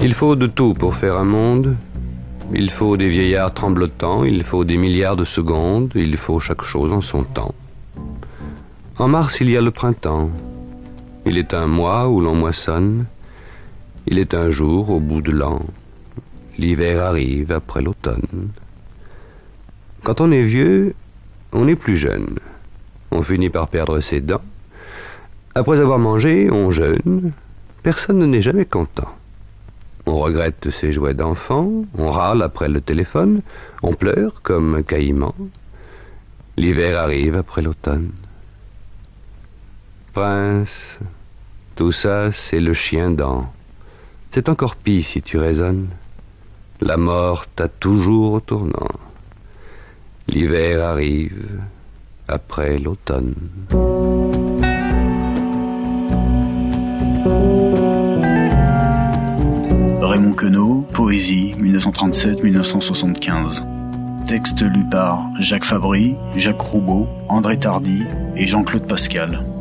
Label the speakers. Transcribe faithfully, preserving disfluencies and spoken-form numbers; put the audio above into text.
Speaker 1: Il faut de tout pour faire un monde. Il faut des vieillards tremblotants, il faut des milliards de secondes, il faut chaque chose en son temps. En mars, il y a le printemps. Il est un mois où l'on moissonne. Il est un jour au bout de l'an. L'hiver arrive après l'automne. Quand on est vieux, on n'est plus jeune. On finit par perdre ses dents. Après avoir mangé, on jeûne. Personne n'est jamais content. On regrette ses jouets d'enfant, on râle après le téléphone, on pleure comme un caïman. L'hiver arrive après l'automne. Prince, tout ça c'est le chien dent. C'est encore pis si tu raisonnes. La mort t'a toujours au tournant. L'hiver arrive après l'automne.
Speaker 2: Raymond Queneau, Poésie, mille neuf cent trente-sept à mille neuf cent soixante-quinze. Texte lu par Jacques Fabry, Jacques Roubaud, André Tardy et Jean-Claude Pascal.